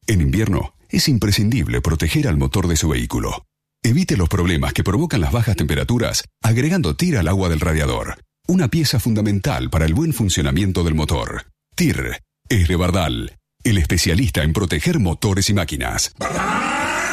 En invierno, es imprescindible proteger al motor de su vehículo. Evite los problemas que provocan las bajas temperaturas agregando TIR al agua del radiador, una pieza fundamental para el buen funcionamiento del motor. TIR es de Bardal, el especialista en proteger motores y máquinas. ¡Bardal!